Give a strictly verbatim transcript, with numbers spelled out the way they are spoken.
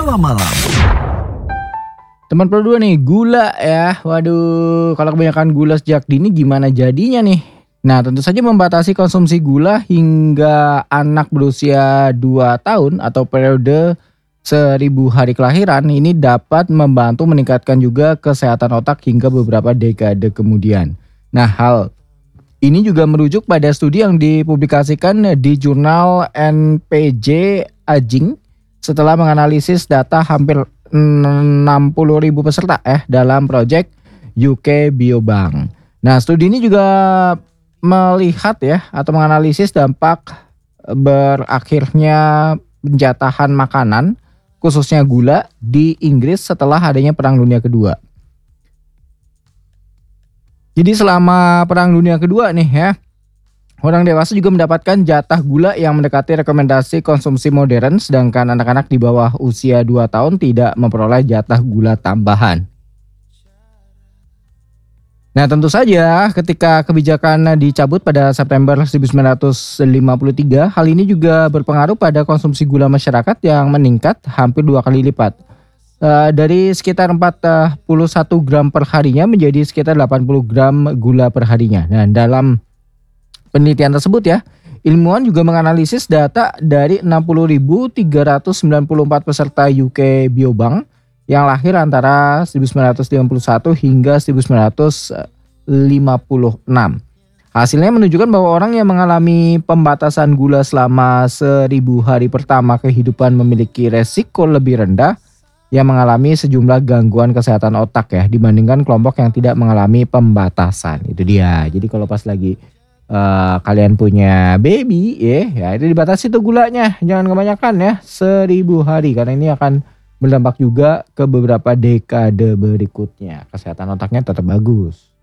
malam-malam. Teman Pro dua nih, gula ya. Waduh, kalau kebanyakan gula sejak dini gimana jadinya nih? Nah, tentu saja membatasi konsumsi gula hingga anak berusia dua tahun atau periode seribu hari kelahiran ini dapat membantu meningkatkan juga kesehatan otak hingga beberapa dekade kemudian. Nah, hal ini juga merujuk pada studi yang dipublikasikan di jurnal N P J Aging setelah menganalisis data hampir enam puluh ribu peserta eh dalam proyek U K Biobank. Nah, studi ini juga melihat ya atau menganalisis dampak berakhirnya penjatahan makanan khususnya gula di Inggris setelah adanya Perang Dunia Kedua. Jadi selama Perang Dunia Kedua nih ya, orang dewasa juga mendapatkan jatah gula yang mendekati rekomendasi konsumsi modern, sedangkan anak-anak di bawah usia dua tahun tidak memperoleh jatah gula tambahan. Nah, tentu saja ketika kebijakan dicabut pada September seribu sembilan ratus lima puluh tiga, hal ini juga berpengaruh pada konsumsi gula masyarakat yang meningkat hampir dua kali lipat. Uh, dari sekitar empat puluh satu gram per harinya menjadi sekitar delapan puluh gram gula per harinya. Nah, dalam penelitian tersebut ya, ilmuwan juga menganalisis data dari enam puluh ribu tiga ratus sembilan puluh empat peserta U K Biobank yang lahir antara seribu sembilan ratus lima puluh satu hingga seribu sembilan ratus lima puluh enam. Hasilnya menunjukkan bahwa orang yang mengalami pembatasan gula selama seribu hari pertama kehidupan memiliki resiko lebih rendah yang mengalami sejumlah gangguan kesehatan otak ya dibandingkan kelompok yang tidak mengalami pembatasan. Itu dia. Jadi kalau pas lagi uh, kalian punya baby ya, ya itu dibatasi tuh gulanya, jangan kebanyakan ya, seribu hari karena ini akan berdampak juga ke beberapa dekade berikutnya. Kesehatan otaknya tetap bagus.